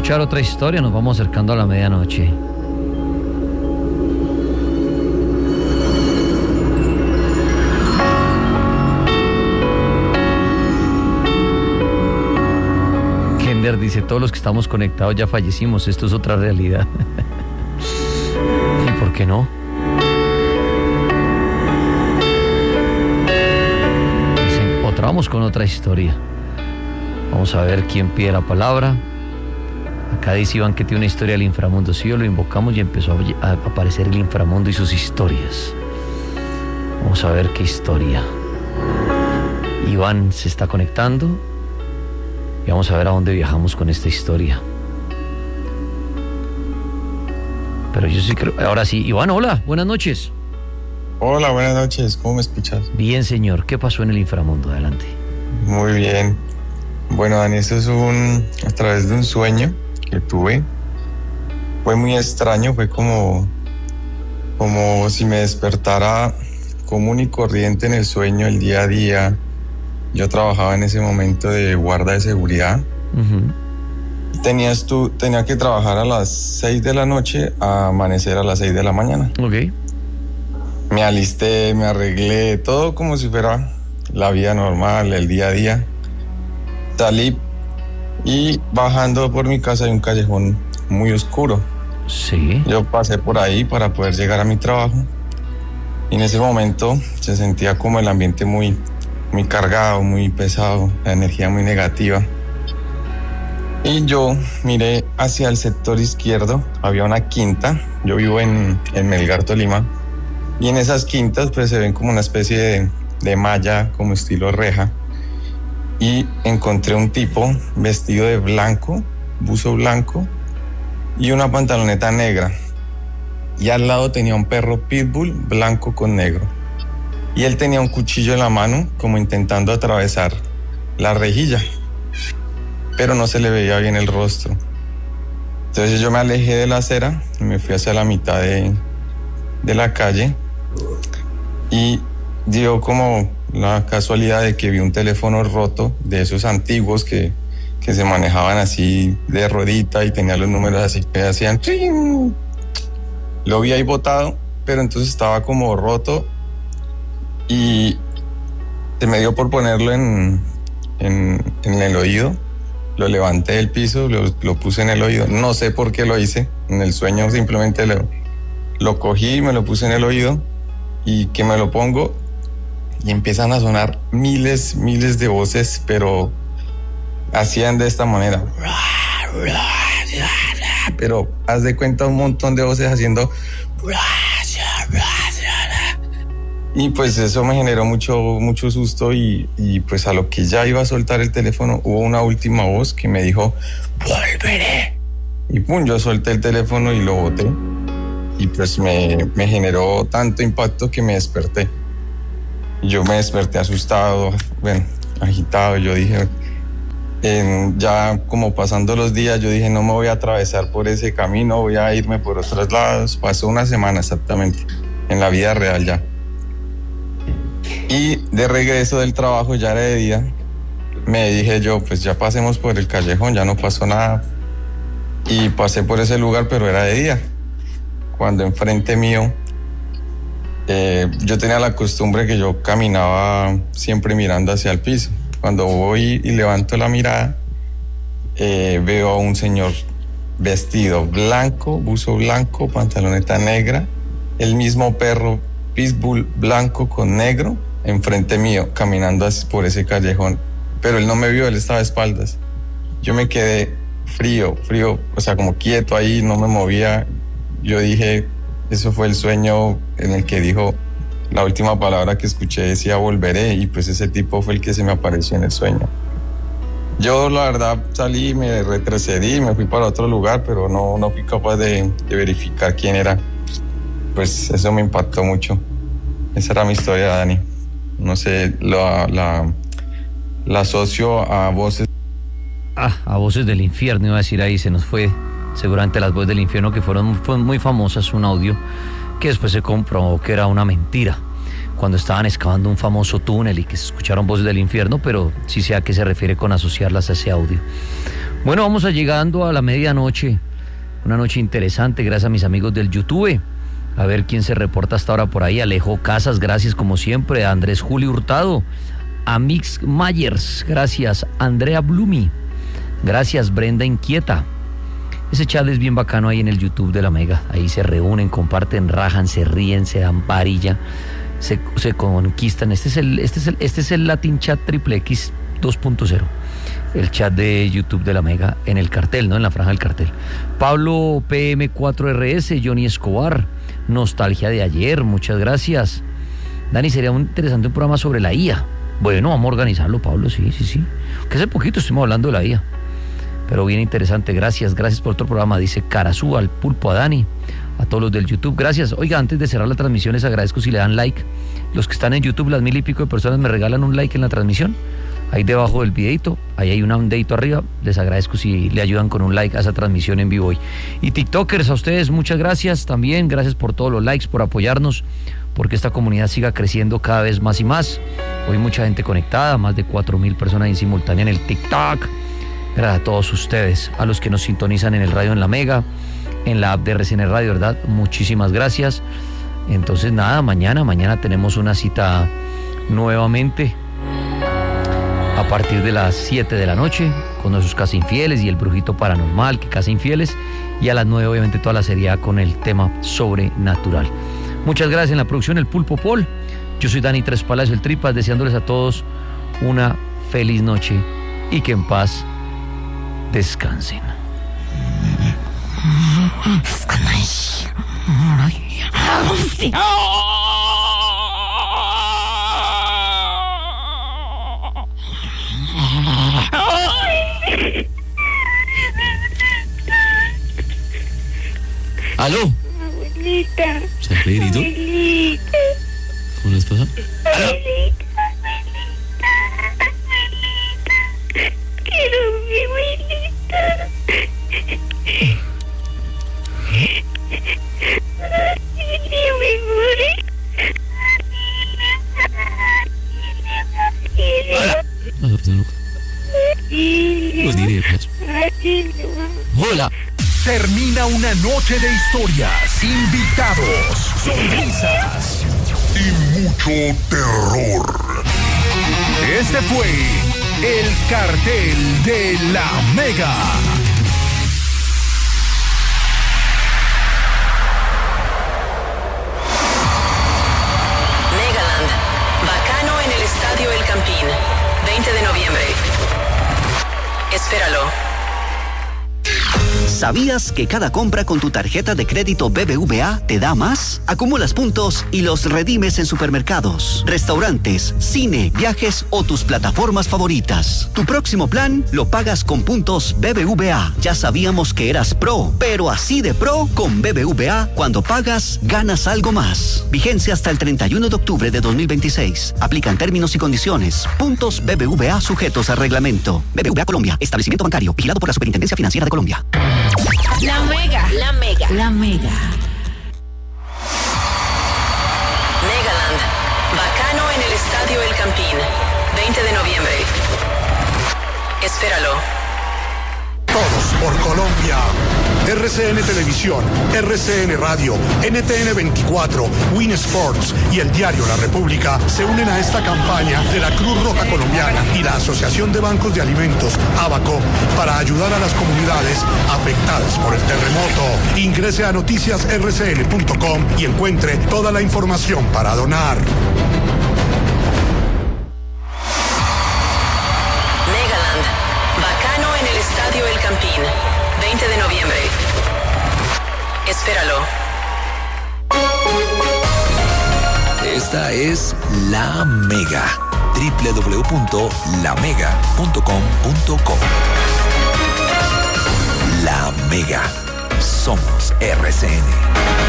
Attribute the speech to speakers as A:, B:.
A: escuchar otra historia, nos vamos acercando a la medianoche. Kender dice, todos los que estamos conectados ya fallecimos, esto es otra realidad. ¿Y por qué no? Dicen, vamos con otra historia. Vamos a ver quién pide la palabra. Acá dice Iván que tiene una historia del inframundo. Sí, lo invocamos y empezó a aparecer el inframundo y sus historias. Vamos a ver qué historia. Iván se está conectando y vamos a ver a dónde viajamos con esta historia. Pero yo sí creo... Ahora sí, Iván, hola, buenas noches.
B: Hola, buenas noches, ¿cómo me escuchas?
A: Bien, señor, ¿qué pasó en el inframundo? Adelante.
B: Muy bien. Bueno, Dani, esto es a través de un sueño que tuve. Fue muy extraño, fue como si me despertara común y corriente en el sueño, el día a día. Yo trabajaba en ese momento de guarda de seguridad. Uh-huh. Tenía que trabajar a las 6 de la noche a amanecer a las 6 de la mañana.
A: Ok.
B: Me alisté, me arreglé, todo como si fuera la vida normal, el día a día. Salí y bajando por mi casa hay un callejón muy oscuro.
A: Sí.
B: Yo pasé por ahí para poder llegar a mi trabajo y en ese momento se sentía como el ambiente muy, muy cargado, muy pesado, la energía muy negativa. Y yo miré hacia el sector izquierdo, había una quinta, yo vivo en Melgar, Tolima, y en esas quintas pues se ven como una especie de malla como estilo reja. Y encontré un tipo vestido de blanco, buzo blanco y una pantaloneta negra. Y al lado tenía un perro pitbull blanco con negro. Y él tenía un cuchillo en la mano como intentando atravesar la rejilla. Pero no se le veía bien el rostro. Entonces yo me alejé de la acera y me fui hacia la mitad de la calle. Y dio como la casualidad de que vi un teléfono roto de esos antiguos que se manejaban así de rodita y tenía los números así que hacían ¡tring! Lo vi ahí botado, pero entonces estaba como roto y se me dio por ponerlo en el oído. Lo levanté del piso, lo puse en el oído. No sé por qué lo hice. En el sueño simplemente lo cogí y me lo puse en el oído y que me lo pongo. Y empiezan a sonar miles de voces, pero hacían de esta manera. Pero haz de cuenta un montón de voces haciendo. Y pues eso me generó mucho susto y pues a lo que ya iba a soltar el teléfono hubo una última voz que me dijo, volveré. Y pum, yo solté el teléfono y lo boté. Y pues me generó tanto impacto que me desperté. Yo me desperté asustado, agitado. Yo dije, ya como pasando los días, yo dije, no me voy a atravesar por ese camino, voy a irme por otros lados. Pasó una semana exactamente, en la vida real ya. Y de regreso del trabajo, ya era de día, me dije yo, pues ya pasemos por el callejón, ya no pasó nada. Y pasé por ese lugar, pero era de día. Cuando enfrente mío, yo tenía la costumbre que yo caminaba siempre mirando hacia el piso. Cuando voy y levanto la mirada, veo a un señor vestido blanco, buzo blanco, pantaloneta negra, el mismo perro pitbull blanco con negro enfrente mío, caminando por ese callejón. Pero él no me vio, él estaba de espaldas. Yo me quedé frío, o sea, como quieto ahí, no me movía. Yo dije, eso fue el sueño en el que dijo, la última palabra que escuché decía volveré, y pues ese tipo fue el que se me apareció en el sueño. Yo la verdad salí, me retrocedí, me fui para otro lugar, pero no fui capaz de verificar quién era. Pues eso me impactó mucho. Esa era mi historia, Dani. No sé, la asocio a voces.
A: A voces del infierno, iba a decir ahí, se nos fue seguramente las voces del infierno que fueron muy famosas, un audio que después se comprobó que era una mentira, cuando estaban excavando un famoso túnel y que se escucharon voces del infierno, pero sí sé a qué se refiere con asociarlas a ese audio. Bueno, vamos llegando a la medianoche. Una noche interesante, gracias a mis amigos del YouTube. A ver quién se reporta hasta ahora por ahí. Alejo Casas, gracias como siempre. A Andrés Julio Hurtado. A Mix Myers, gracias. Andrea Blumi, gracias. Brenda Inquieta. Ese chat es bien bacano ahí en el YouTube de la Mega. Ahí se reúnen, comparten, rajan, se ríen, se dan varilla, se conquistan. Este es el Latin Chat Triple X 2.0. El chat de YouTube de la Mega en el cartel, ¿no? En la franja del cartel. Pablo PM4RS, Johnny Escobar, Nostalgia de ayer, muchas gracias. Dani, sería un interesante programa sobre la IA. Bueno, vamos a organizarlo, Pablo, sí. Que hace poquito estuvimos hablando de la IA. Pero bien interesante, gracias por otro programa, dice Carazú, al Pulpo, a Dani, a todos los del YouTube, gracias. Oiga, antes de cerrar la transmisión, les agradezco si le dan like. Los que están en YouTube, las 1000 y pico de personas me regalan un like en la transmisión. Ahí debajo del videito, ahí hay un dedito arriba. Les agradezco si le ayudan con un like a esa transmisión en vivo hoy. Y TikTokers, a ustedes muchas gracias también. Gracias por todos los likes, por apoyarnos, porque esta comunidad siga creciendo cada vez más y más. Hoy mucha gente conectada, más de 4000 personas en simultánea en el TikTok. Gracias a todos ustedes, a los que nos sintonizan en el radio en la Mega, en la app de RCN Radio, ¿verdad? Muchísimas gracias. Entonces nada, mañana tenemos una cita nuevamente a partir de las 7 de la noche con nuestros Casa Infieles y el Brujito Paranormal, que Casa Infieles, y a las 9 obviamente toda la seriedad con el tema sobrenatural. Muchas gracias. En la producción el Pulpo Paul. Yo soy Dani Tres Palacios, el Tripas, deseándoles a todos una feliz noche y que en paz descansen.
C: ¿Aló?
D: Abuelita.
C: ¿Saberito?
D: Abuelita.
C: ¿Cómo les pasa? ¿Aló?
D: Quiero mi abuelita. Yo me morí.
C: Los diré, pues. Hola.
E: Termina una noche de historias, invitados, sonrisas y mucho terror. Este fue el cartel de la Mega.
F: Megaland, bacano en el Estadio El Campín, 20 de noviembre. Espéralo.
G: ¿Sabías que cada compra con tu tarjeta de crédito BBVA te da más? Acumulas puntos y los redimes en supermercados, restaurantes, cine, viajes o tus plataformas favoritas. Tu próximo plan lo pagas con puntos BBVA. Ya sabíamos que eras pro, pero así de pro con BBVA, cuando pagas, ganas algo más. Vigencia hasta el 31 de octubre de 2026. Aplican términos y condiciones. Puntos BBVA sujetos a reglamento. BBVA Colombia, establecimiento bancario, vigilado por la Superintendencia Financiera de Colombia.
H: La Mega.
F: Megaland, bacano en el Estadio El Campín, 20 de noviembre. Espéralo.
E: Todos por Colombia. RCN Televisión, RCN Radio, NTN 24, Win Sports y el diario La República se unen a esta campaña de la Cruz Roja Colombiana y la Asociación de Bancos de Alimentos, ABACO, para ayudar a las comunidades afectadas por el terremoto. Ingrese a noticiasrcn.com y encuentre toda la información para donar.
F: Megaland, bacano en el Estadio El Campín, 20 de noviembre. Espéralo.
I: Esta es La Mega. www.lamega.com.co. La Mega. Somos RCN.